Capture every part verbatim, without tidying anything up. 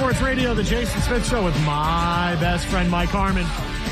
Sports Radio, the Jason Smith Show with my best friend, Mike Harmon.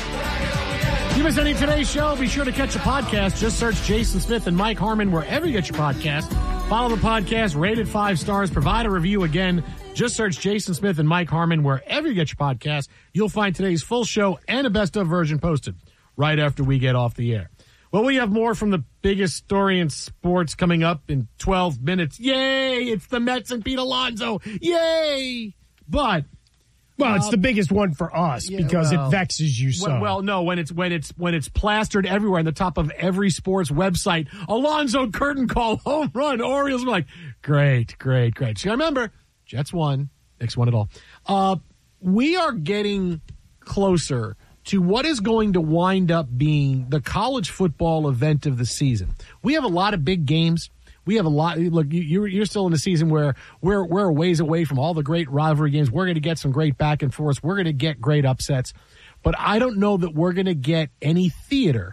If you miss any of today's show, be sure to catch the podcast. Just search Jason Smith and Mike Harmon wherever you get your podcast. Follow the podcast, rate it five stars, provide a review. Again, just search Jason Smith and Mike Harmon wherever you get your podcast. You'll find today's full show and a best of version posted right after we get off the air. Well, we have more from the biggest story in sports coming up in twelve minutes. Yay! It's the Mets and Pete Alonso. Yay! But well, it's uh, the biggest one for us yeah, because well, it vexes you so. Well, well, no, when it's when it's when it's plastered everywhere on the top of every sports website, Alonso curtain call, home run, Orioles. We're like, great, great, great. So remember, Jets won, Knicks won it all. Uh, we are getting closer to what is going to wind up being the college football event of the season. We have a lot of big games. We have a lot. Look, you're you're still in a season where we're we're a ways away from all the great rivalry games. We're going to get some great back and forth. We're going to get great upsets, but I don't know that we're going to get any theater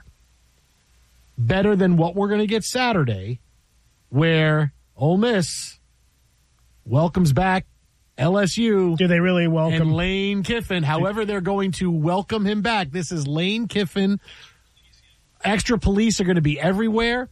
better than what we're going to get Saturday, where Ole Miss welcomes back L S U. Do they really welcome? And Lane Kiffin. However, they're going to welcome him back. This is Lane Kiffin. Extra police are going to be everywhere.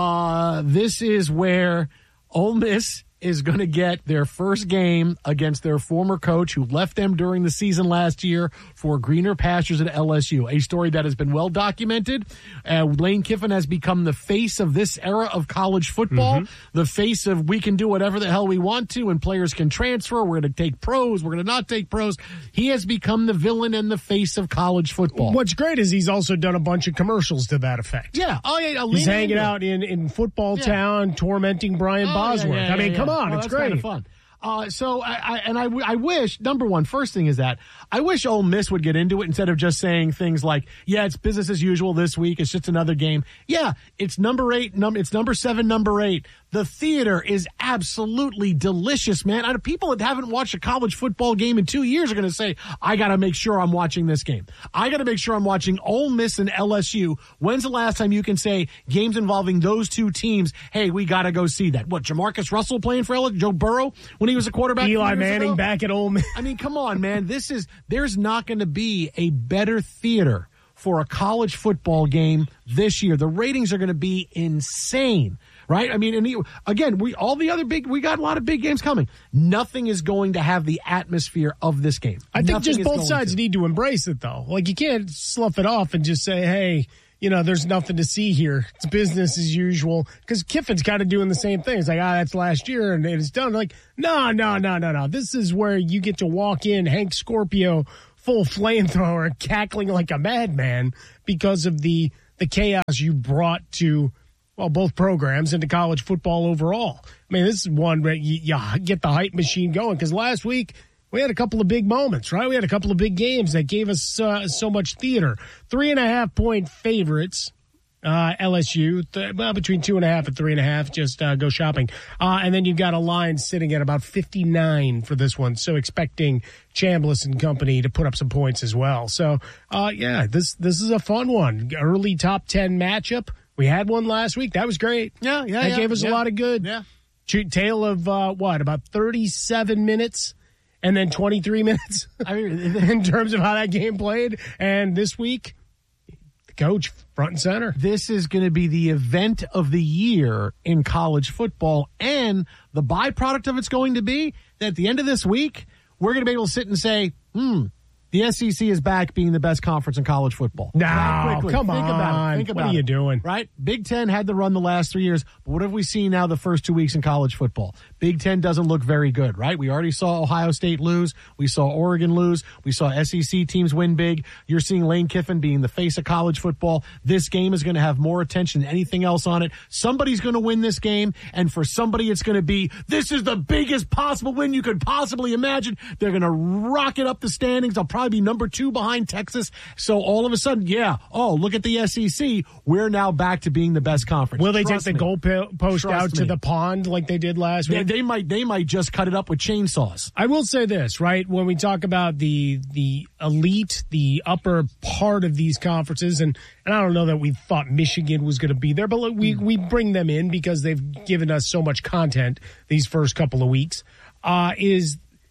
Uh, this is where Ole Miss is going to get their first game against their former coach who left them during the season last year for greener pastures at L S U, a story that has been well documented. Uh, Lane Kiffin has become the face of this era of college football, mm-hmm. the face of we can do whatever the hell we want to and players can transfer. We're going to take pros. We're going to not take pros. He has become the villain and the face of college football. What's great is he's also done a bunch of commercials to that effect. Yeah. Oh, yeah. He's hanging out in, in football yeah. town, tormenting Brian oh, Bosworth. Yeah, yeah, I mean, yeah, come yeah. on. Well, it's that's great. Kind of fun. Uh, so, I, I and I, I wish, number one, first thing is that I wish Ole Miss would get into it instead of just saying things like, yeah, it's business as usual this week. It's just another game. Yeah, it's number eight. Num- it's number seven, number eight. The theater is absolutely delicious, man. I, people that haven't watched a college football game in two years are going to say, I got to make sure I'm watching this game. I got to make sure I'm watching Ole Miss and L S U. When's the last time you can say games involving those two teams, hey, we got to go see that? What, Jamarcus Russell playing for L S U? Joe Burrow when he was a quarterback? Eli Manning ago? Back at Ole Miss. I mean, come on, man. This is, there's not going to be a better theater for a college football game this year. The ratings are going to be insane. Right? I mean, and he, again, we all the other big, we got a lot of big games coming. Nothing is going to have the atmosphere of this game. I think Nothing just both sides to. need to embrace it, though. Like, you can't slough it off and just say, hey, you know, there's nothing to see here. It's business as usual. Because Kiffin's kind of doing the same thing. It's like, ah, that's last year and it's done. Like, no, no, no, no, no. This is where you get to walk in, Hank Scorpio, full flamethrower, cackling like a madman because of the the chaos you brought to, well, both programs into college football overall. I mean, this is one where you, you get the hype machine going because last week we had a couple of big moments, right? We had a couple of big games that gave us uh, so much theater. Three and a half point favorites, uh, L S U, th- well, between two and a half and three and a half. Just uh, go shopping. Uh, and then you've got a line sitting at about fifty-nine for this one. So expecting Chambliss and company to put up some points as well. So, uh, yeah, this this is a fun one. Early top ten matchup. We had one last week. That was great. Yeah, yeah, That yeah, gave us yeah. a lot of good. Yeah. Tale of, uh, what, about thirty-seven minutes and then twenty-three minutes I mean, in terms of how that game played. And this week, the coach front and center. This is going to be the event of the year in college football. And the byproduct of it's going to be that at the end of this week, we're going to be able to sit and say, hmm, the S E C is back being the best conference in college football. No, right, come Think on. About it. Think about what are you it. doing? Right? Big Ten had the run the last three years, but what have we seen now the first two weeks in college football? Big Ten doesn't look very good, right? We already saw Ohio State lose. We saw Oregon lose. We saw S E C teams win big. You're seeing Lane Kiffin being the face of college football. This game is going to have more attention than anything else on it. Somebody's going to win this game, and for somebody it's going to be, this is the biggest possible win you could possibly imagine. They're going to rocket up the standings. They'll probably be number two behind Texas. So all of a sudden, yeah, oh, look at the S E C. We're now back to being the best conference. Will they Trust take the me. goalpost Trust out to me. the pond like they did last week? They, they might they might just cut it up with chainsaws. I will say this, right? When we talk about the the elite, the upper part of these conferences, and, and I don't know that we thought Michigan was going to be there, but look, we, we bring them in because they've given us so much content these first couple of weeks, uh, is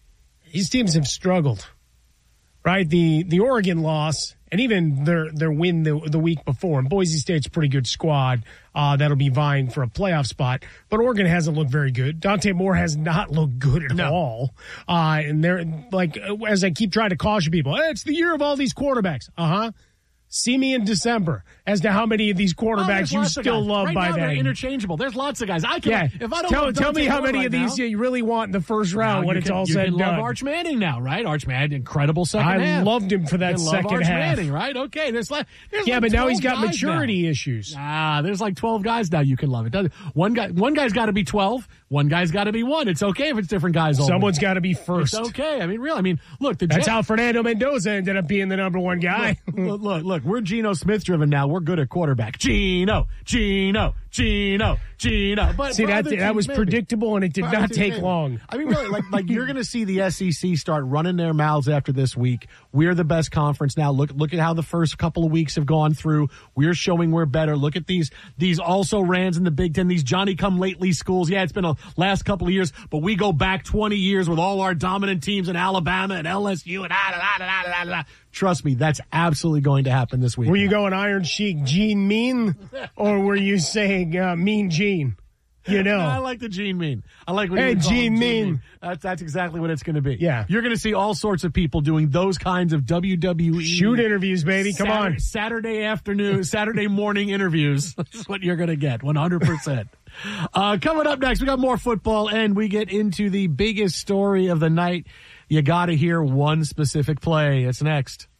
these teams have struggled, right? The the Oregon loss and even their their win the, the week before. And Boise State's a pretty good squad uh, that'll be vying for a playoff spot. But Oregon hasn't looked very good. Dante Moore has not looked good at no. all. Uh, and they're like, as I keep trying to caution people, hey, it's the year of all these quarterbacks. Uh-huh. See me in December as to how many of these quarterbacks oh, you still love right by now, then. They're interchangeable. There's lots of guys. I can. Yeah. If I don't tell, love tell me how many right of these now, you really want in the first round when it's can, all you said can and done. love Arch Manning now, right? Arch Manning, incredible second I half. I loved him for that you second love Arch half. Manning, right? Okay. There's like there's yeah, like but now he's got guys maturity now. issues. Ah, there's like twelve guys now you can love. It doesn't. One guy. One guy's got to be twelve. One guy's got to be one. It's okay if it's different guys. Someone's got to be first. It's okay. I mean, really. I mean, look. The That's Jets, how Fernando Mendoza ended up being the number one guy. Look, look, look. We're Geno Smith driven now. We're good at quarterback. Geno, Geno, Geno, Geno. But see that that was maybe. predictable, and it did not take maybe. long. I mean, really, like like you're going to see the S E C start running their mouths after this week. We're the best conference now. Look look at how the first couple of weeks have gone through. We're showing we're better. Look at these these also rans in the Big Ten. These Johnny come lately schools. Yeah, it's been a last couple of years, but we go back twenty years with all our dominant teams in Alabama and L S U and ah, da, da, da, da, da, da. Trust me, that's absolutely going to happen this week. Were you going Iron Sheik Gene Mean, or were you saying uh, Mean Gene? You know, no, I like the Gene Mean. I like when hey, you call Gene him Mean. Mean. That's that's exactly what it's going to be. Yeah, you're going to see all sorts of people doing those kinds of W W E shoot interviews, baby. Come Saturday, on, Saturday afternoon, Saturday morning interviews. That's what you're going to get, one hundred percent. Uh, coming up next, we got more football, and we get into the biggest story of the night. You got to hear one specific play. It's next.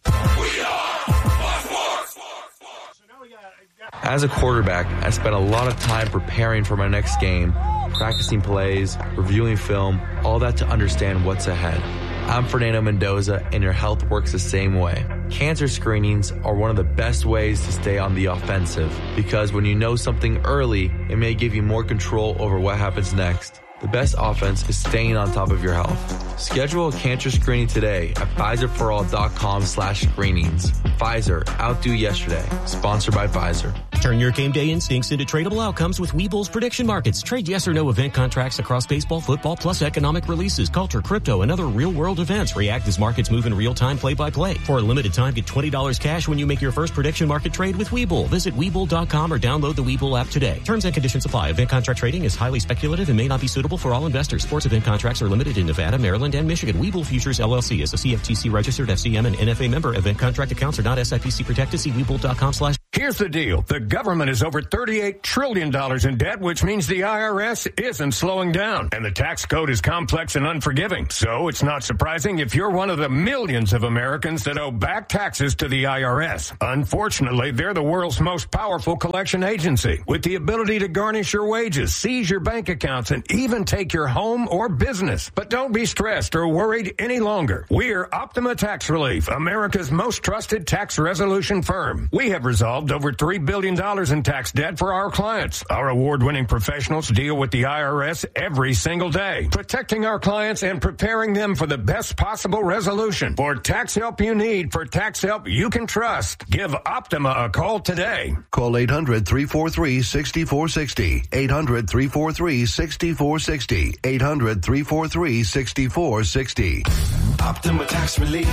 As a quarterback, I spent a lot of time preparing for my next game, practicing plays, reviewing film, all that to understand what's ahead. I'm Fernando Mendoza, and your health works the same way. Cancer screenings are one of the best ways to stay on the offensive, because when you know something early, it may give you more control over what happens next. The best offense is staying on top of your health. Schedule a cancer screening today at Pfizerforall.com slash screenings. Pfizer, outdo yesterday. Sponsored by Pfizer. Turn your game day instincts into tradable outcomes with Webull's prediction markets. Trade yes or no event contracts across baseball, football, plus economic releases, culture, crypto, and other real-world events. React as markets move in real time, play-by-play. For a limited time, get twenty dollars cash when you make your first prediction market trade with Webull. Visit Webull dot com or download the Webull app today. Terms and conditions apply. Event contract trading is highly speculative and may not be suitable for all investors. Sports event contracts are limited in Nevada, Maryland, and Michigan. Webull Futures, L L C is a C F T C registered F C M and N F A member. Event contract accounts are not S I P C protected. See Webull dot com slash. Here's the deal. The government is over thirty-eight trillion dollars in debt, which means the I R S isn't slowing down. And the tax code is complex and unforgiving. So it's not surprising if you're one of the millions of Americans that owe back taxes to the I R S. Unfortunately, they're the world's most powerful collection agency, with the ability to garnish your wages, seize your bank accounts, and even take your home or business. But don't be stressed or worried any longer. We're Optima Tax Relief, America's most trusted tax resolution firm. We have resolved over three billion dollars in tax debt for our clients. Our award-winning professionals deal with the I R S every single day, protecting our clients and preparing them for the best possible resolution. For tax help you need, for tax help you can trust, give Optima a call today. Call eight hundred, three four three, six four six zero. eight hundred, three four three, six four six zero. eight hundred, three four three, six four six zero. Optima Tax Relief.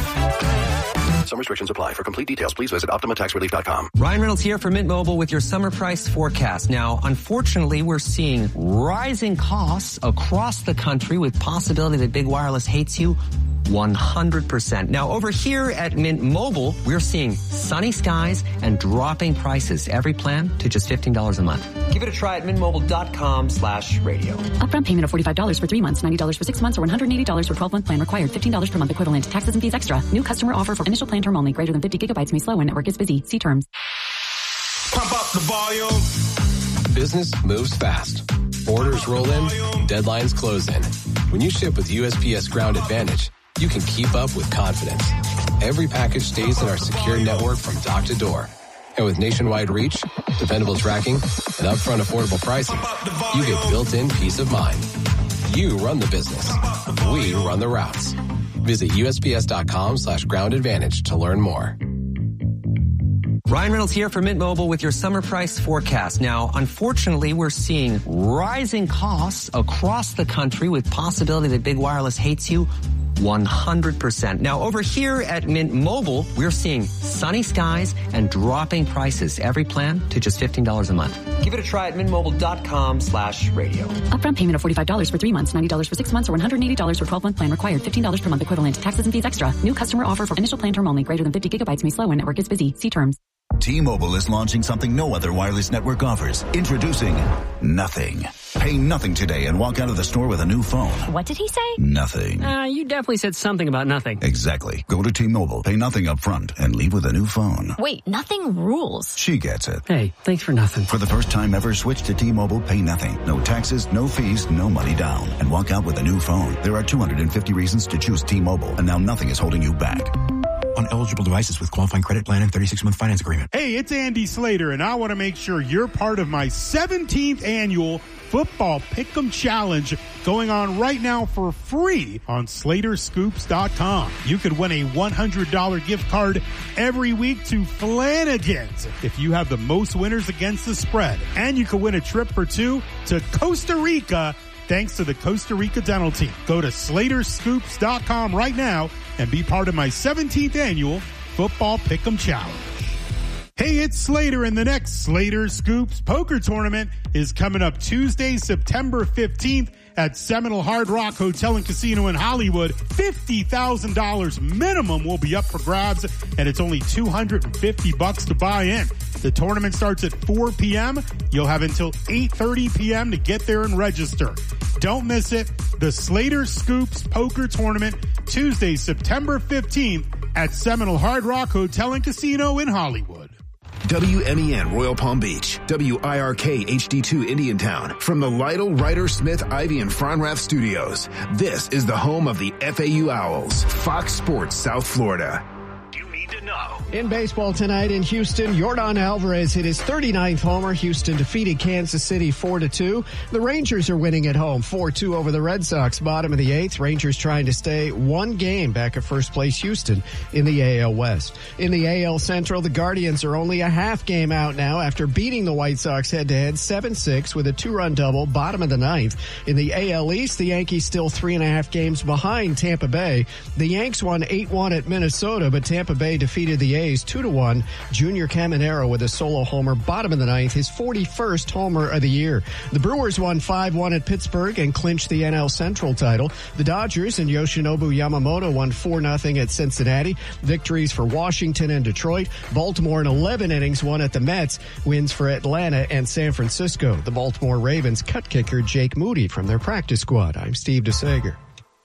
Some restrictions apply. For complete details, please visit Optima Tax Relief dot com. Ryan Reynolds here for Mint Mobile with your summer price forecast. Now, unfortunately, we're seeing rising costs across the country with possibility that big wireless hates you one hundred percent. Now, over here at Mint Mobile, we're seeing sunny skies and dropping prices. Every plan to just fifteen dollars a month. Give it a try at mintmobile.com slash radio. Upfront payment of forty-five dollars for three months, ninety dollars for six months, or one hundred eighty dollars for twelve-month plan required. fifteen dollars per month equivalent. Taxes and fees extra. New customer offer for initial plan term only. Greater than fifty gigabytes may slow when network is busy. See terms. Pump up the volume. Business moves fast. Orders roll in. Deadlines close in. When you ship with U S P S Ground Advantage, you can keep up with confidence. Every package stays in our secure network from dock to door. And with nationwide reach, dependable tracking, and upfront affordable pricing, you get built-in peace of mind. You run the business. We run the routes. Visit USPS.com slash ground advantage to learn more. Ryan Reynolds here for Mint Mobile with your summer price forecast. Now, unfortunately, we're seeing rising costs across the country with possibility that big wireless hates you one hundred percent. Now, over here at Mint Mobile, we're seeing sunny skies and dropping prices. Every plan to just fifteen dollars a month. Give it a try at mintmobile.com slash radio. Upfront payment of forty-five dollars for three months, ninety dollars for six months, or one hundred eighty dollars for twelve-month plan required. fifteen dollars per month equivalent. Taxes and fees extra. New customer offer for initial plan term only. Greater than fifty gigabytes may slow when network is busy. See terms. T-Mobile is launching something no other wireless network offers. Introducing Nothing. Pay nothing today and walk out of the store with a new phone. What did he say? Nothing. Uh, you definitely said something about nothing. Exactly. Go to T-Mobile, pay nothing up front, and leave with a new phone. Wait, nothing rules. She gets it. Hey, thanks for nothing. For the first time ever, switch to T-Mobile, pay nothing. No taxes, no fees, no money down. And walk out with a new phone. There are two hundred fifty reasons to choose T-Mobile, and now nothing is holding you back. On eligible devices with qualifying credit plan and thirty-six month finance agreement. Hey, it's Andy Slater, and I want to make sure you're part of my seventeenth annual Football Pick'em Challenge going on right now for free on Slater Scoops dot com. You could win a one hundred dollars gift card every week to Flanagan's if you have the most winners against the spread. And you could win a trip for two to Costa Rica thanks to the Costa Rica Dental Team. Go to Slater Scoops dot com right now and be part of my seventeenth annual Football Pick'em Challenge. Hey, it's Slater, and the next Slater Scoops Poker Tournament is coming up Tuesday, September fifteenth at Seminole Hard Rock Hotel and Casino in Hollywood. fifty thousand dollars minimum will be up for grabs, and it's only two hundred fifty bucks to buy in. The tournament starts at four p.m. You'll have until eight thirty p.m. to get there and register. Don't miss it. The Slater Scoops Poker Tournament, Tuesday, September fifteenth at Seminole Hard Rock Hotel and Casino in Hollywood. W M E N Royal Palm Beach, W I R K H D two Indiantown. From the Lytle, Ryder, Smith, Ivy, and Fronrath studios, this is the home of the F A U Owls, Fox Sports South Florida. In baseball tonight in Houston, Yordan Alvarez hit his thirty-ninth homer. Houston defeated Kansas City four to two. The Rangers are winning at home four two over the Red Sox. Bottom of the eighth. Rangers trying to stay one game back at first place Houston in the A L West. In the A L Central, the Guardians are only a half game out now after beating the White Sox head-to-head seven six with a two-run double. Bottom of the ninth. In the A L East, the Yankees still three and a half games behind Tampa Bay. The Yanks won eight one at Minnesota, but Tampa Bay defeated the A's two to one. Junior Caminero with a solo homer, bottom of the ninth, his forty-first homer of the year. The Brewers won five one at Pittsburgh and clinched the N L Central title. The Dodgers and Yoshinobu Yamamoto won four nothing at Cincinnati. Victories for Washington and Detroit. Baltimore in eleven innings won at the Mets. Wins for Atlanta and San Francisco. The Baltimore Ravens cut kicker Jake Moody from their practice squad. I'm Steve DeSager.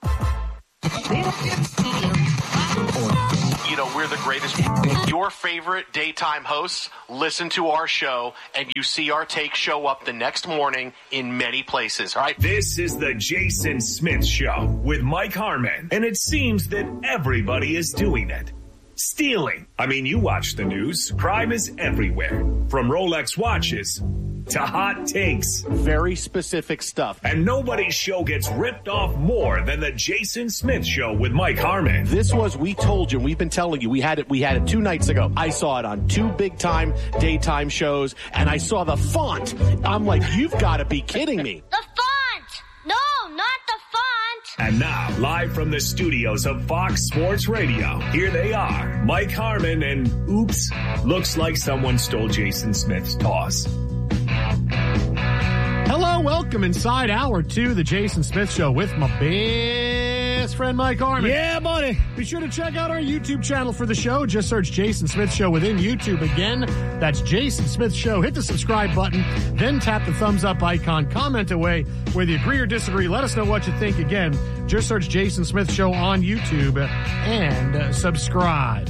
You know, we're the greatest. Your favorite daytime hosts listen to our show, and you see our take show up the next morning in many places, all right? This is the Jason Smith Show with Mike Harmon, and it seems that everybody is doing it. Stealing. I mean, you watch the news. Crime is everywhere. From Rolex watches to hot takes. Very specific stuff. And nobody's show gets ripped off more than the Jason Smith Show with Mike Harmon. This was, we told you, we've been telling you, we had it, we had it two nights ago. I saw it on two big time daytime shows, and I saw the font. I'm like, you've got to be kidding me. The font! No, not the font! And now, live from the studios of Fox Sports Radio, here they are, Mike Harmon and, oops, looks like someone stole Jason Smith's toss. Hello, welcome inside hour two, the Jason Smith Show with my best friend Mike Harmon. Yeah, buddy. Be sure to check out our YouTube channel for the show. Just search Jason Smith Show within YouTube. Again, that's Jason Smith Show. Hit the subscribe button, then tap the thumbs up icon. Comment away whether you agree or disagree. Let us know what you think. Again, just search Jason Smith Show on YouTube and uh, subscribe.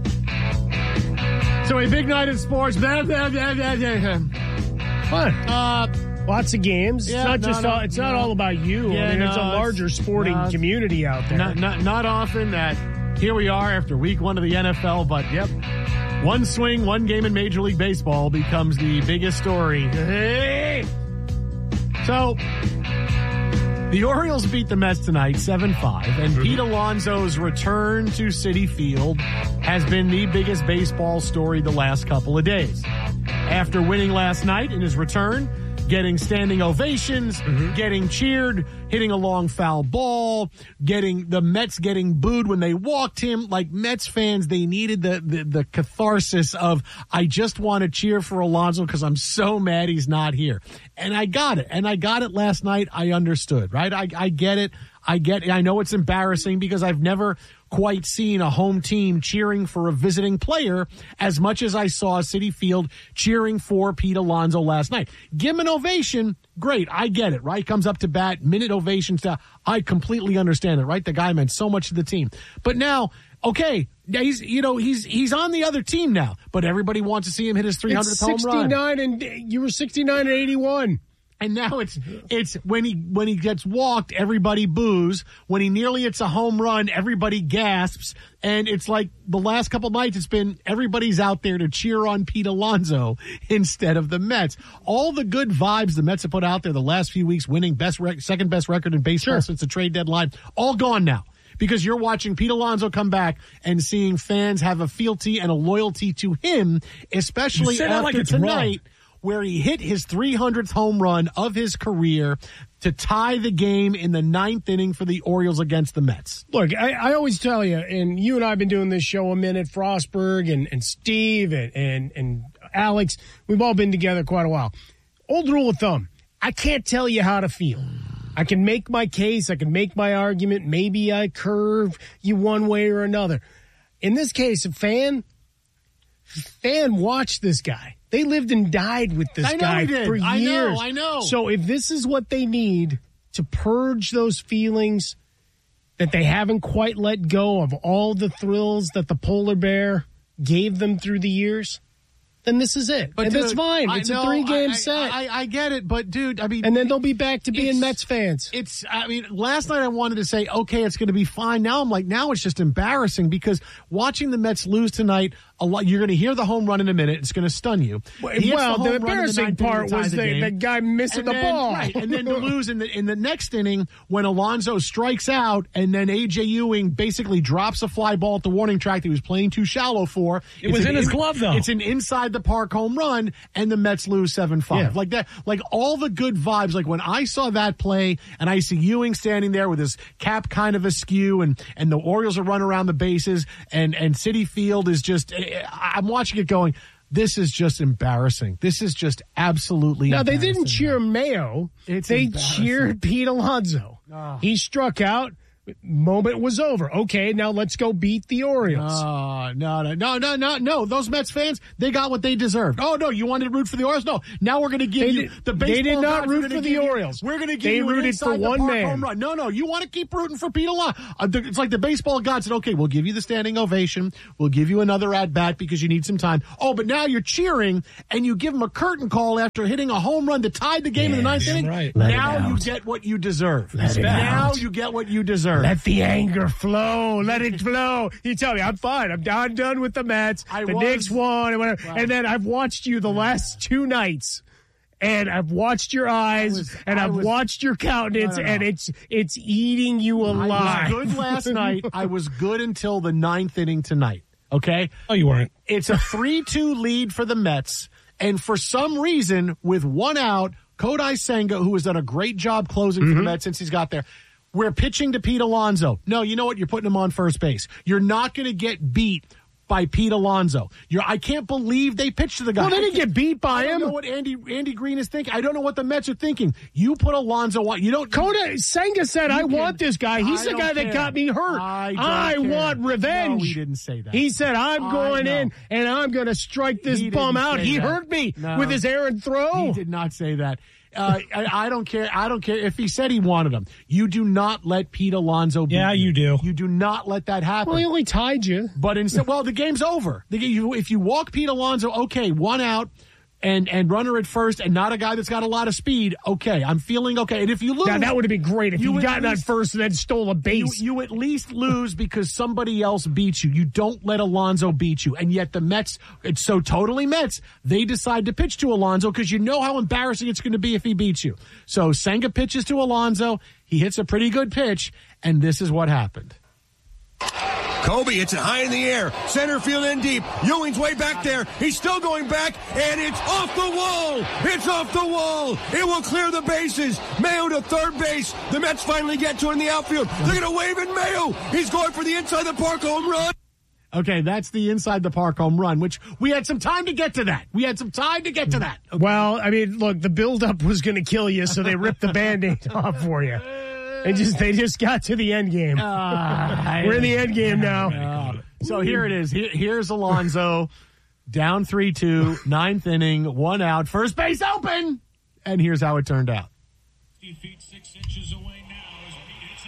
So a big night in sports. Blah, blah, blah, blah, blah. What? Uh, Lots of games. Yeah, it's not no, just no, all, it's no. not all about you. Yeah, I mean, no, it's a larger sporting no, community out there. Not, not, not often that here we are after week one of the N F L, but yep, one swing, one game in Major League Baseball becomes the biggest story. Hey! So, the Orioles beat the Mets tonight seven five, and mm-hmm. Pete Alonso's return to Citi Field has been the biggest baseball story the last couple of days. After winning last night in his return, getting standing ovations, mm-hmm. getting cheered, hitting a long foul ball, getting the Mets getting booed when they walked him. Like Mets fans, they needed the, the, the catharsis of, I just want to cheer for Alonso because I'm so mad he's not here. And I got it. And I got it last night. I understood, right? I, I get it. I get it. I know it's embarrassing because I've never quite seen a home team cheering for a visiting player as much as I saw Citi Field cheering for Pete Alonso last night. Give him an ovation. Great. I get it, right? Comes up to bat, minute ovation stuff. I completely understand it, right? The guy meant so much to the team. But now, okay, he's, you know, he's, he's on the other team now, but everybody wants to see him hit his three hundredth home run. sixty-nine and you were sixty-nine and eighty-one. And now it's it's when he when he gets walked, everybody boos. When he nearly hits a home run, everybody gasps. And it's like the last couple nights, it's been everybody's out there to cheer on Pete Alonso instead of the Mets. All the good vibes the Mets have put out there the last few weeks, winning best rec- second best record in baseball sure. since the trade deadline, all gone now. Because you're watching Pete Alonso come back and seeing fans have a fealty and a loyalty to him, especially after like tonight. Wrong. Where he hit his three hundredth home run of his career to tie the game in the ninth inning for the Orioles against the Mets. Look, I, I always tell you, and you and I have been doing this show a minute, Frostberg and, and Steve and, and, and Alex, we've all been together quite a while. Old rule of thumb, I can't tell you how to feel. I can make my case, I can make my argument, maybe I curve you one way or another. In this case, a fan, fan watched this guy. They lived and died with this I know guy he did. for years. I know, I know. So if this is what they need to purge those feelings that they haven't quite let go of, all the thrills that the polar bear gave them through the years, then this is it. But and dude, that's fine. It's know, a three-game I, set. I, I, I get it, but, dude, I mean... And then they'll be back to being Mets fans. It's, I mean, last night I wanted to say, okay, it's going to be fine. Now I'm like, now it's just embarrassing because watching the Mets lose tonight, a lot, you're going to hear the home run in a minute. It's going to stun you. Well, the, the embarrassing part was the, the, the guy missing and the then, ball. Right, and then to lose in the in the next inning when Alonso strikes out and then A J Ewing basically drops a fly ball at the warning track that he was playing too shallow for. It was in his glove, though. It's an inside the park home run, and the Mets lose seven five. Yeah. Like that, like all the good vibes. Like when I saw that play and I see Ewing standing there with his cap kind of askew and, and the Orioles are running around the bases and, and Citi Field is just, I'm watching it going, this is just embarrassing. This is just absolutely now, embarrassing. They didn't cheer Mayo. It's they cheered Pete Alonso. Oh. He struck out. Moment was over. Okay, now let's go beat the Orioles. Oh, no, no, no, no, no, no. Those Mets fans, they got what they deserved. Oh, no, you wanted to root for the Orioles? No, now we're going to give they you did, the baseball. They did not gods, root for the Orioles. You, we're going to give they you rooted an for one the park man. home run. No, no, you want to keep rooting for Pete Alonso. Uh, it's like the baseball gods said, okay, we'll give you the standing ovation. We'll give you another at-bat because you need some time. Oh, but now you're cheering and you give him a curtain call after hitting a home run to tie the game yeah, in the ninth inning. Right. Now you get what you deserve. Let now out. you get what you deserve. Let the anger flow. Let it flow. You tell me, I'm fine. I'm done, done with the Mets. I the was, Knicks won. And, whatever. Wow. And then I've watched you the last two nights. And I've watched your eyes, was, and I've was, watched your countenance, no, no, no. and it's it's eating you alive. I was good last night. I was good until the ninth inning tonight. Okay? Oh, you weren't. It's a three two lead for the Mets, and for some reason, with one out, Kodai Senga, who has done a great job closing mm-hmm. for the Mets since he's got there, we're pitching to Pete Alonso. No, you know what? You're putting him on first base. You're not going to get beat by Pete Alonso. You're, I can't believe they pitched to the guy. Well, they didn't get beat by I don't him. know what Andy Andy Green is thinking. I don't know what the Mets are thinking. You put Alonso on. You don't. Kodai Senga said, "I can, want this guy. He's I the guy care. that got me hurt. I, I want revenge." No, he didn't say that. He said, "I'm going in and I'm going to strike this he bum out." He that. hurt me no, with his errant throw. He did not say that. Uh, I, I don't care. I don't care if he said he wanted him. You do not let Pete Alonso beat Yeah, you do. You do not let that happen. Well, he only tied you. But instead, well, the game's over. The, you, if you walk Pete Alonso, okay, one out and, and runner at first and not a guy that's got a lot of speed, okay, I'm feeling okay. And if you lose... Now, that would have been great if you, you gotten on first and then stole a base. You, you at least lose because somebody else beats you. You don't let Alonso beat you. And yet the Mets, it's so totally Mets, they decide to pitch to Alonso because you know how embarrassing it's going to be if he beats you. So Senga pitches to Alonso. He hits a pretty good pitch, and this is what happened. Kobe hits it high in the air. Center field in deep. Ewing's way back there. He's still going back, and it's off the wall. It's off the wall. It will clear the bases. Mayo to third base. The Mets finally get to it in the outfield. They're going to wave at Mayo. He's going for the inside the park home run. Okay, that's the inside the park home run, which we had some time to get to that. We had some time to get to that. Okay. Well, I mean, look, the buildup was going to kill you, so they ripped the Band-Aid off for you. They just they just got to the end game. Uh, We're in the end game now. Uh, so here it is. Here, here's Alonso, down three two, ninth inning, one out, first base open, and here's how it turned out. fifty feet, six inches away now. As Pete hits a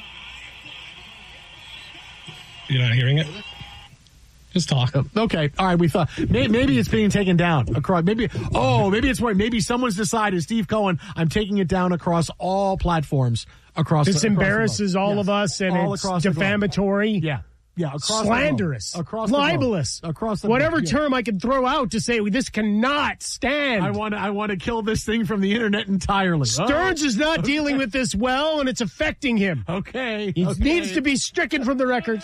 high. You're not hearing it? Just talk. Okay. All right. We thought maybe, maybe it's being taken down across. Maybe. Oh, maybe it's where maybe someone's decided. Steve Cohen, I'm taking it down across all platforms. Across. This the, across embarrasses the all yes. of us, and all it's across defamatory. Yeah. Yeah. Across slanderous. The across libelous. The across the whatever yeah. term I can throw out to say this cannot stand. I want. I want to kill this thing from the internet entirely. Stearns oh. is not okay. dealing with this well, and it's affecting him. Okay. He okay. needs to be stricken from the record.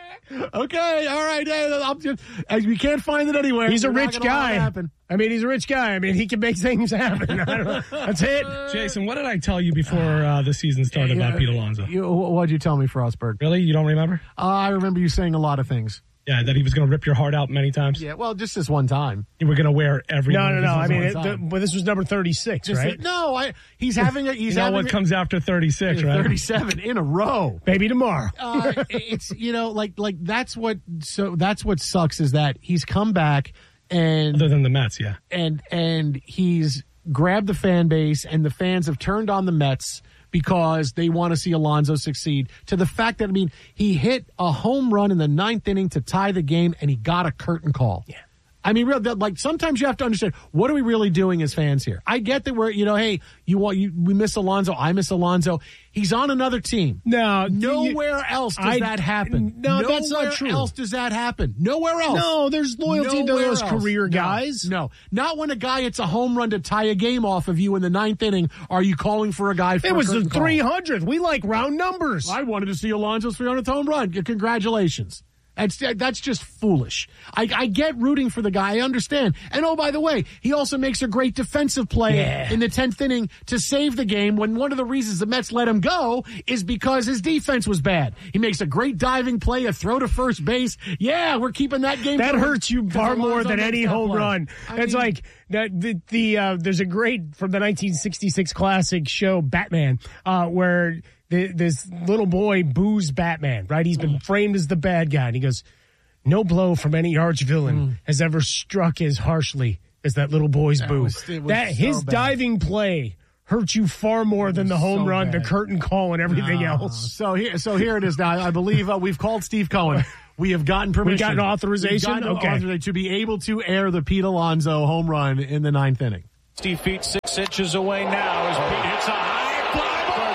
Okay, all right. I'm just, we can't find it anywhere. He's a We're rich guy. I mean, he's a rich guy. I mean, he can make things happen. I don't know. That's it. Jason, what did I tell you before uh, the season started yeah, about Pete Alonso? You, what did you tell me, Frostberg? Really? You don't remember? Uh, I remember you saying a lot of things. Yeah, that he was going to rip your heart out many times. Yeah, well, just this one time. You were going to wear every. No, no, no. I mean, it, the, but this was number thirty-six, just right? It, no, I. He's having a. He's you know having what a, comes after thirty-six, right? Thirty-seven in a row. Maybe tomorrow. uh, it's you know like like that's what so that's what sucks is that he's come back and other than the Mets, yeah, and and he's grabbed the fan base and the fans have turned on the Mets. Because they want to see Alonso succeed. To the fact that, I mean, he hit a home run in the ninth inning to tie the game, and he got a curtain call. Yeah. I mean, real like sometimes you have to understand, what are we really doing as fans here? I get that we're, you know, hey, you want you we miss Alonso, I miss Alonso. He's on another team. No, nowhere you, else does I, that happen. No, nowhere that's not true. else does that happen. Nowhere else. No, there's loyalty nowhere to those else. career no, guys. No, not when a guy hits a home run to tie a game off of you in the ninth inning. Are you calling for a guy for it a was the curtain call? three hundredth. We like round numbers. I wanted to see Alonso's three hundredth home run. Congratulations. That's, that's just foolish. I, I get rooting for the guy. I understand. And oh, by the way, he also makes a great defensive play yeah. in the tenth inning to save the game when one of the reasons the Mets let him go is because his defense was bad. He makes a great diving play, a throw to first base. Yeah, we're keeping that game. That going. hurts you far more than any home play. run. I it's mean, like that. The, the uh, there's a great from the nineteen sixty-six classic show Batman uh, where. The, this little boy boos Batman, right? He's been framed as the bad guy. And he goes, no blow from any arch villain mm. has ever struck as harshly as that little boy's that boo. Was, was that so His bad. diving play hurt you far more than the home so run, bad. the curtain call, and everything uh, else. So here, so here it is now. I believe uh, we've called Steve Cohen. We have gotten permission. We've gotten authorization? We've gotten okay. authorization to be able to air the Pete Alonso home run in the ninth inning. sixty feet, six inches away now as Pete hits a high fly ball.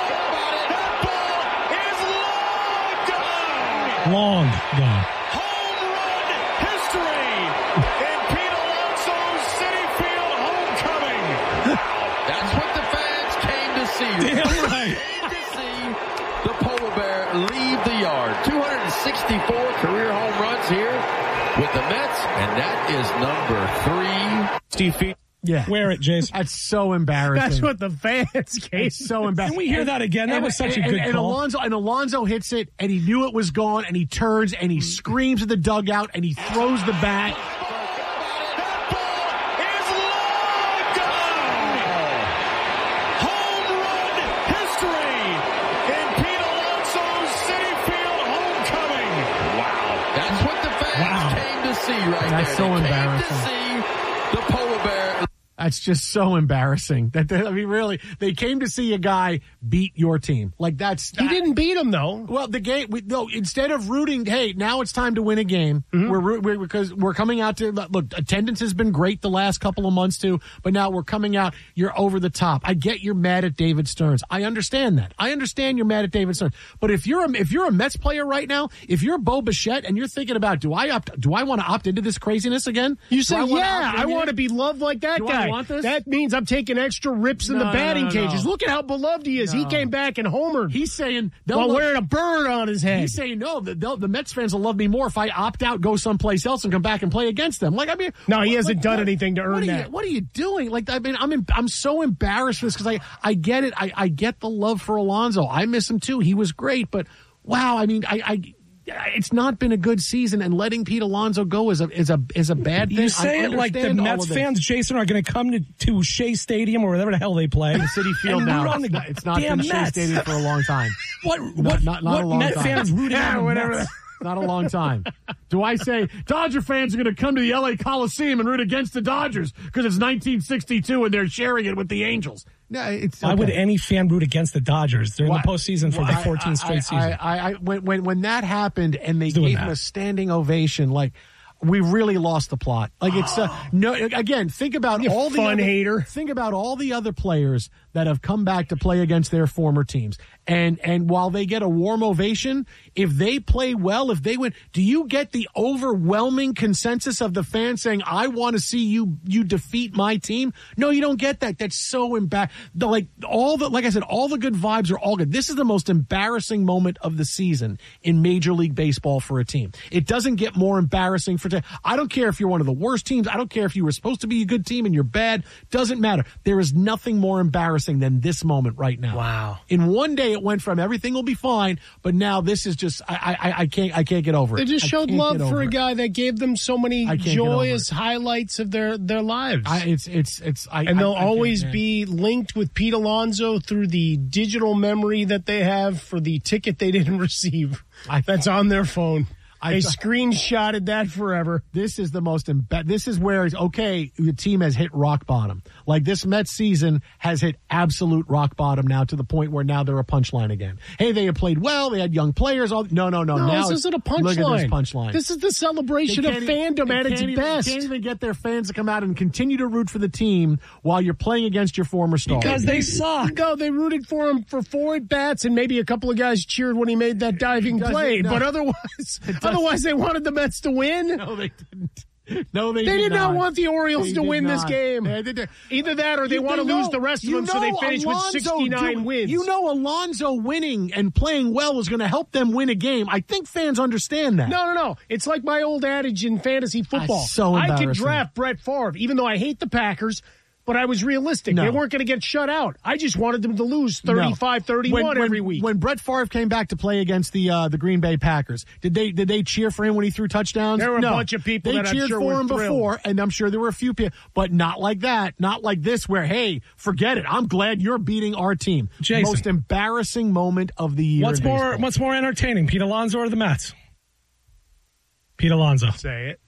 Long gone. Home run history in Pete Alonso's Citi Field homecoming. That's what the fans came to see. Damn right. Came to see the polar bear leave the yard. two hundred sixty-four career home runs here with the Mets, and that is number three. Steve feet. Yeah. Wear it, Jason. That's so embarrassing. That's what the fans came. It's so embarrassing. Can we hear that again? That and, was such and, a good and, call. And Alonso, and Alonso hits it, and he knew it was gone, and he turns, and he screams at the dugout, and he throws the bat. Right That's there. so they embarrassing. Came to see the polar bear. That's just so embarrassing. That they, I mean, really, they came to see a guy beat your team. Like that's he that, didn't beat him though. Well, the game. We, no, instead of rooting, hey, now it's time to win a game. Mm-hmm. We're, we're because we're coming out to look. Attendance has been great the last couple of months too, but now we're coming out. You're over the top. I get you're mad at David Stearns. I understand that. I understand you're mad at David Stearns. But if you're a, if you're a Mets player right now, if you're Bo Bichette and you're thinking about do I opt do I want to opt into this craziness again? You say I yeah, I want to be loved like that do guy. I want this? That means I'm taking extra rips in No, the batting no, no, no. cages. Look at how beloved he is. No. He came back and homered. He's saying they'll while love- wearing a bird on his head. He's saying no. The, they'll- the Mets fans will love me more if I opt out, go someplace else, and come back and play against them. Like I mean, No, he what- hasn't like, done what- anything to earn what are that. You, what are you doing? Like I mean, I'm em- I'm so embarrassed for this because I I get it. I I get the love for Alonso. I miss him too. He was great, but wow. I mean, I. I it's not been a good season, and letting Pete Alonso go is a is a is a bad thing. You say I it like the understand all Mets of this. fans, Jason, are going to come to, to Shea Stadium or whatever the hell they play. The City Field and now. root on It's the not, it's not damn been Shea Mets. Stadium for a long time. What Not- what not- not what a long Met time. fans rooting Yeah, on the whatever. Mets? Not a long time. Do I say Dodger fans are going to come to the L A Coliseum and root against the Dodgers because it's nineteen sixty-two and they're sharing it with the Angels? No, it's Why okay. would any fan root against the Dodgers? They're in Why- the postseason for Well, the fourteenth I- straight I, season. I, I, I, when, when when that happened and they doing gave that. him a standing ovation, like we really lost the plot. Like it's uh, no. Again, think about You all the fun other, hater. Think about all the other players that have come back to play against their former teams. And and while they get a warm ovation, if they play well, if they win, do you get the overwhelming consensus of the fans saying, "I want to see you you defeat my team"? No, you don't get that. That's so embarrassing. Like all the like I said, all the good vibes are all good. This is the most embarrassing moment of the season in Major League Baseball for a team. It doesn't get more embarrassing for. T- I don't care if you're one of the worst teams. I don't care if you were supposed to be a good team and you're bad. Doesn't matter. There is nothing more embarrassing than this moment right now. Wow. In one day, it went from everything will be fine, but now this is just I I, I can't I can't get over They it. just I showed can't love get for over a it. guy that gave them so many I can't get over joyous highlights of their, their lives. I, it's it's it's I, and they'll I, I can't, always man. be linked with Pete Alonso through the digital memory that they have for the ticket they didn't receive. I- That's on their phone. I- They screenshotted that forever. This is the most. Imbe- this is where it's okay. The team has hit rock bottom. Like this Mets season has hit absolute rock bottom now to the point where now they're a punchline again. Hey, they have played well. They had young players. All no, no, no. No, now this it's- isn't a Look at this punchline. punchline. This is the celebration They of can't even- fandom they at its can't even- best. Can't even get their fans to come out and continue to root for the team while you're playing against your former star. Because they suck. No, they rooted for him for four at bats, and maybe a couple of guys cheered when he made that diving doesn't- play. no. But otherwise, otherwise they wanted the Mets to win. No, they didn't. No, they, They did did not want the Orioles They to did win this not. game. They did- Either that or they You- want to they lose know- the rest of you them so they know finish with Alonso sixty-nine do- wins. You know Alonso winning and playing well is going to help them win a game. I think fans understand that. No, no, no. It's like my old adage in fantasy football. so I could embarrassing. draft Brett Favre, even though I hate the Packers, but I was realistic. No. They weren't going to get shut out. I just wanted them to lose thirty-five thirty-one When- when- every week. When Brett Favre came back to play against the uh, the Green Bay Packers, did they did they cheer for him when he threw touchdowns? There were a No. bunch of people they that I'm cheered sure for were him thrilled. before, and I'm sure there were a few people, but not like that, not like this, where hey, forget it. I'm glad you're beating our team. Jason. Most embarrassing moment of the year. What's in more baseball. What's more entertaining, Pete Alonso or the Mets? Pete Alonso. Say it.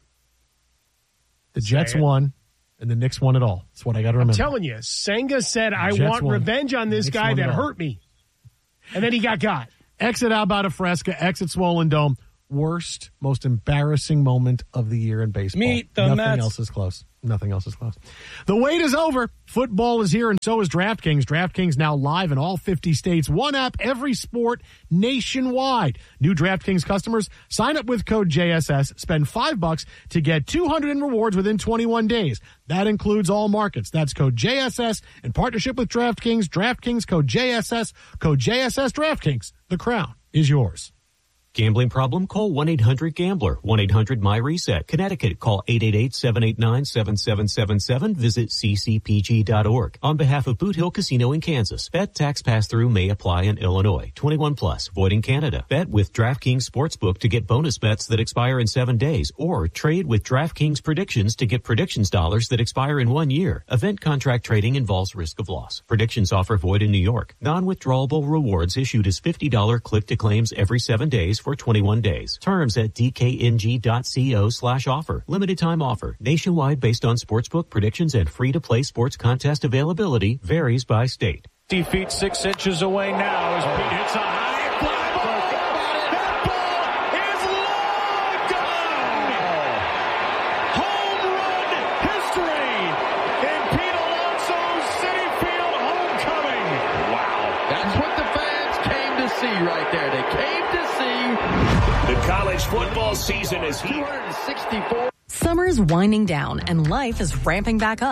The Jets it. won, and the Knicks won it all. That's what I got to remember. I'm telling you, Senga said, I Jets want won. revenge on this Knicks guy won it that all. hurt me. And then he got got. Exit Albata Fresca, exit Swollen Dome. Worst, most embarrassing moment of the year in baseball. Meet the Nothing Mets. else is close. Nothing else is close. The wait is over. Football is here, and so is DraftKings. DraftKings now live in all fifty states. One app, every sport, nationwide. New DraftKings customers, sign up with code J S S. Spend five bucks to get two hundred in rewards within twenty-one days. That includes all markets. That's code J S S in partnership with DraftKings. DraftKings, code J S S. Code J S S DraftKings. The crown is yours. Gambling problem? Call one eight hundred gambler. one eight hundred my reset. Connecticut. Call eight eight eight, seven eight nine, seven seven seven seven. Visit c c p g dot org. On behalf of Boot Hill Casino in Kansas, bet tax pass-through may apply in Illinois. twenty-one plus. Void in Canada. Bet with DraftKings Sportsbook to get bonus bets that expire in seven days. Or trade with DraftKings Predictions to get predictions dollars that expire in one year. Event contract trading involves risk of loss. Predictions offer void in New York. Non-withdrawable rewards issued as fifty dollars click-to-claims every seven days for twenty-one days. Terms at d k n g dot co slash offer. Limited time offer. Nationwide based on sportsbook predictions and free-to-play sports contest availability. Varies by state. fifty feet, six inches away now as Pete hits a high fly ball. That ball is long gone. Home run history in Pete Alonso's Citi Field homecoming. Wow. That's what the fans came to see right there. They came to see The college football season is here. two hundred sixty-four. Summer's winding down and life is ramping back up. And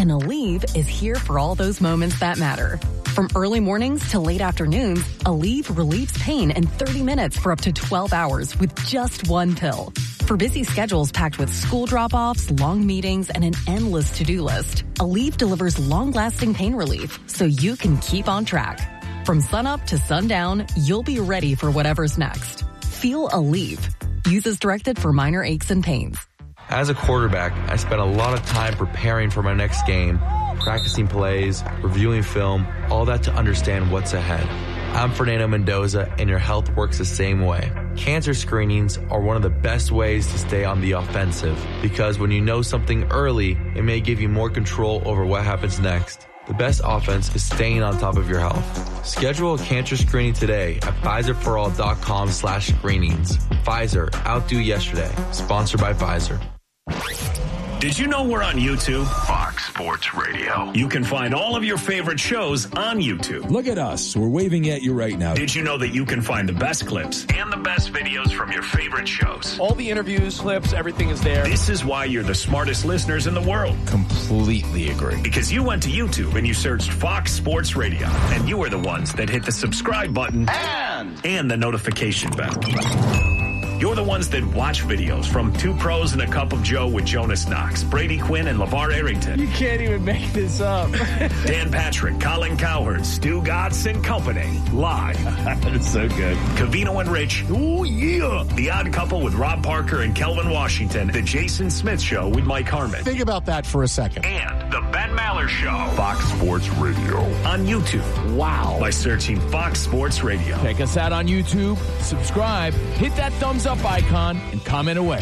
and Aleve is here for all those moments that matter. From early mornings to late afternoons, Aleve relieves pain in thirty minutes for up to twelve hours with just one pill. For busy schedules packed with school drop-offs, long meetings, and an endless to-do list, Aleve delivers long-lasting pain relief so you can keep on track. From sunup to sundown, you'll be ready for whatever's next. Feel Aleve. Use as directed for minor aches and pains. As a quarterback, I spent a lot of time preparing for my next game, practicing plays, reviewing film, all that to understand what's ahead. I'm Fernando Mendoza, and your health works the same way. Cancer screenings are one of the best ways to stay on the offensive, because when you know something early, it may give you more control over what happens next. The best offense is staying on top of your health. Schedule a cancer screening today at Pfizerforall.com slash screenings. Pfizer, outdo yesterday. Sponsored by Pfizer. Did you know we're on YouTube? Fox Sports Radio. You can find all of your favorite shows on YouTube. Look at us. We're waving at you right now. Did you know that you can find the best clips and the best videos from your favorite shows? All the interviews, clips, everything is there. This is why you're the smartest listeners in the world. Completely agree. Because you went to YouTube and you searched Fox Sports Radio, and you were the ones that hit the subscribe button and, and the notification bell. You're the ones that watch videos from Two Pros and a Cup of Joe with Jonas Knox, Brady Quinn, and LeVar Arrington. You can't even make this up. Dan Patrick, Colin Cowherd, Stu Gatz, and company. Live. That's so good. Cavino and Rich. Ooh, yeah. The Odd Couple with Rob Parker and Kelvin Washington. The Jason Smith Show with Mike Harmon. Think about that for a second. And the Ben Maller Show. Fox Sports Radio. On YouTube. Wow. By searching Fox Sports Radio. Check us out on YouTube. Subscribe. Hit that thumbs up icon and comment away.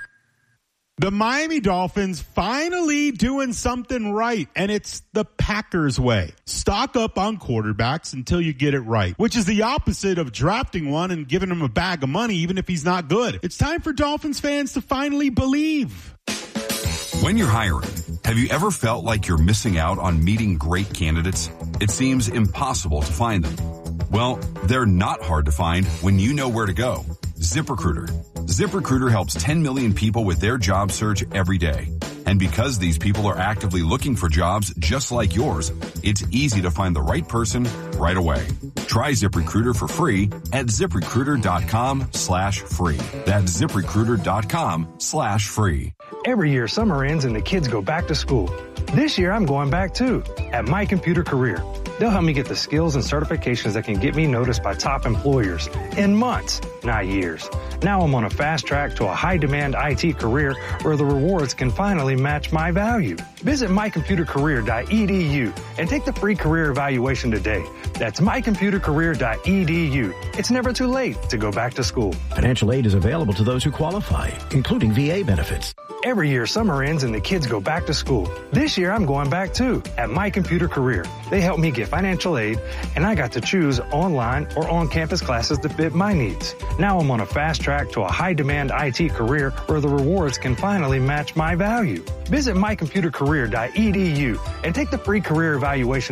The Miami Dolphins finally doing something right, and it's the Packers way. Stock up on quarterbacks until you get it right, which is the opposite of drafting one and giving him a bag of money even if he's not good. It's time for Dolphins fans to finally believe. When you're hiring, have you ever felt like you're missing out on meeting great candidates? It seems impossible to find them. Well, they're not hard to find when you know where to go. ZipRecruiter. ZipRecruiter helps ten million people with their job search every day. And because these people are actively looking for jobs just like yours, it's easy to find the right person right away. Try ZipRecruiter for free at ZipRecruiter.com slash free. That's ZipRecruiter.com slash free. Every year, summer ends and the kids go back to school. This year, I'm going back too, at My Computer Career. They'll help me get the skills and certifications that can get me noticed by top employers in months, not years. Now I'm on a fast track to a high-demand I T career where the rewards can finally match my value. Visit my computer career dot e d u and take the free career evaluation today. That's my computer career dot e d u. It's never too late to go back to school. Financial aid is available to those who qualify, including V A benefits. Every year, summer ends and the kids go back to school. This year, I'm going back too, at My Computer Career. They help me get financial aid, and I got to choose online or on-campus classes that fit my needs. Now I'm on a fast track to a high-demand I T career where the rewards can finally match my value. Visit my computer career dot e d u and take the free career evaluation